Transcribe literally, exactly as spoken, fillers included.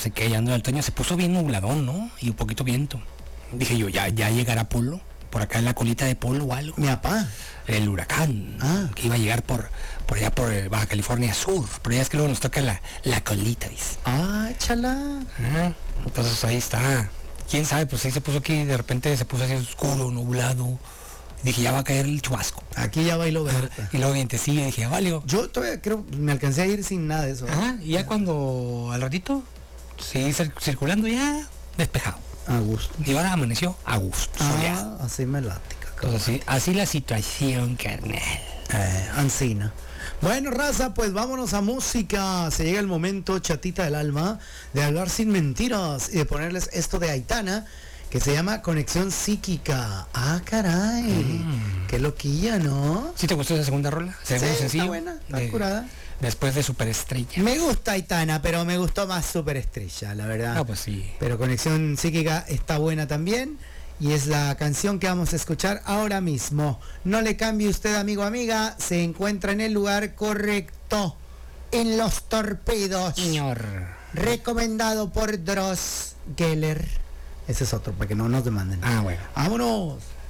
sé qué, ya ando en el otoño, se puso bien nubladón, ¿no? Y un poquito viento. Dije yo, ya, ya llegará Polo, por acá en la colita de Polo o algo. Mi papá. El huracán, ah. que iba a llegar por, por allá por Baja California Sur, pero ya es que luego nos toca la, la colita, dice. Ah, échala. Ah, entonces ahí está. Quién sabe, pues ahí se puso aquí, de repente se puso así oscuro, nublado. Dije, ya va a caer el chubasco. Aquí ya bailó Berta. Y luego vientecillo, dije, ya valió. Yo todavía creo, me alcancé a ir sin nada de eso. Ajá, y ya cuando al ratito, seguí circulando ya despejado. A gusto. Y ahora amaneció a gusto. Ah, así me lática. Pues así, así la situación, carnal. Eh, Ancina. Bueno, raza, pues vámonos a música. Se llega el momento, chatita del alma, de hablar sin mentiras y de ponerles esto de Aitana, que se llama Conexión Psíquica. Ah, caray. Mm. Qué loquilla, ¿no? ¿Sí te gustó esa segunda rola? Sí, sencillo, está buena, está de, curada. Después de Superestrella. Me gusta Aitana, pero me gustó más Superestrella, la verdad. Ah, pues sí. Pero Conexión Psíquica está buena también. Y es la canción que vamos a escuchar ahora mismo. No le cambie usted, amigo, amiga. Se encuentra en el lugar correcto. En Los Torpedos. Señor. Recomendado por Dross Geller. Ese es otro, para que no nos demanden. Ah, bueno. ¡Vámonos!